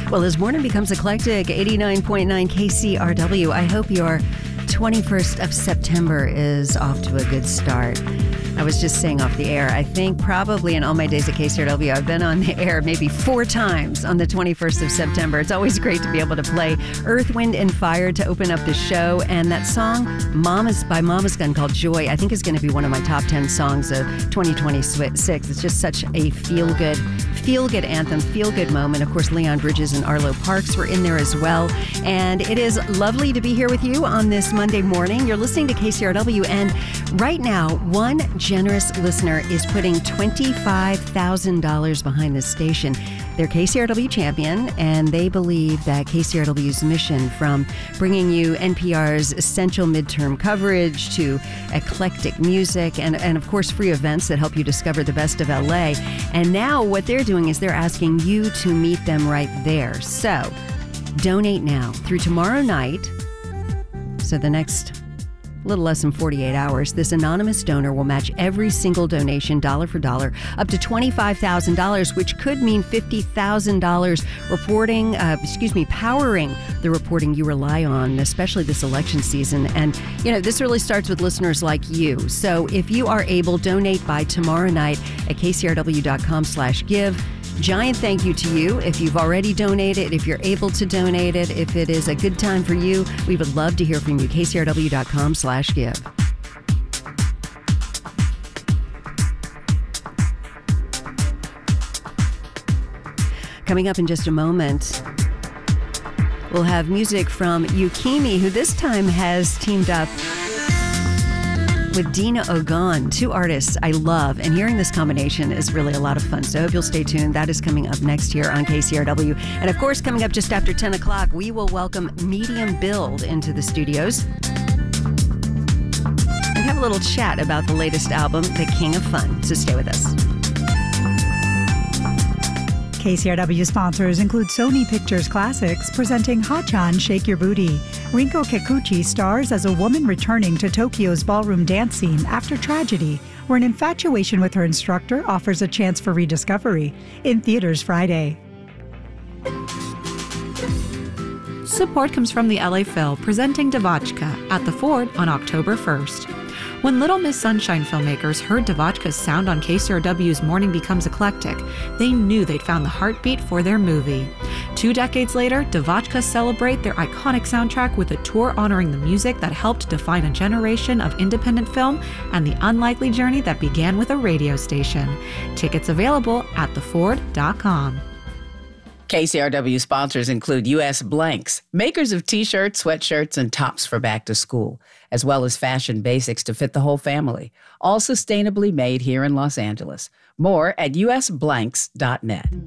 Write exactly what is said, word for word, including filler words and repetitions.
Well, as morning becomes eclectic, eighty-nine point nine K C R W, I hope your twenty-first of September is off to a good start. I was just saying off the air, I think probably in all my days at K C R W, I've been on the air maybe four times on the twenty-first of September. It's always great to be able to play Earth, Wind, and Fire to open up the show. And that song, Mama's by Mama's Gun, called Joy, I think is going to be one of my top ten songs of twenty twenty-six. It's just such a feel-good, feel-good anthem, feel-good moment. Of course, Leon Bridges and Arlo Parks were in there as well. And it is lovely to be here with you on this Monday morning. You're listening to K C R W, and right now, one generous listener is putting twenty-five thousand dollars behind this station. They're K C R W champion, and they believe that K C R W's mission, from bringing you N P R's essential midterm coverage to eclectic music and, and of course, free events that help you discover the best of L A. And now what they're doing is they're asking you to meet them right there. So donate now through tomorrow night. So the next little less than forty-eight hours, this anonymous donor will match every single donation, dollar for dollar, up to twenty-five thousand dollars, which could mean fifty thousand dollars reporting, uh, excuse me, powering the reporting you rely on, especially this election season. And, you know, this really starts with listeners like you. So if you are able, donate by tomorrow night at kcrw.com slash give. Giant thank you to you if you've already donated, if you're able to donate it, if it is a good time for you. We would love to hear from you. kcrw.com slash give. Coming up in just a moment, we'll have music from Yukimi, who this time has teamed up with Dina Ogon, two artists I love, and hearing this combination is really a lot of fun. So I hope you'll stay tuned. That is coming up next here on K C R W. And of course, coming up just after ten o'clock, we will welcome Medium Build into the studios and have a little chat about the latest album, The King of Fun. So stay with us. K C R W sponsors include Sony Pictures Classics, presenting Hachan Shake Your Booty. Rinko Kikuchi stars as a woman returning to Tokyo's ballroom dance scene after tragedy, where an infatuation with her instructor offers a chance for rediscovery. In theaters Friday. Support comes from the L A Phil, presenting Devachka at the Ford on October first. When Little Miss Sunshine filmmakers heard Devachka's sound on K C R W's Morning Becomes Eclectic, they knew they'd found the heartbeat for their movie. Two decades later, Devachka celebrate their iconic soundtrack with a tour honoring the music that helped define a generation of independent film and the unlikely journey that began with a radio station. Tickets available at the ford dot com. K C R W sponsors include U S Blanks, makers of t-shirts, sweatshirts, and tops for back to school, as well as fashion basics to fit the whole family, all sustainably made here in Los Angeles. More at u s blanks dot net.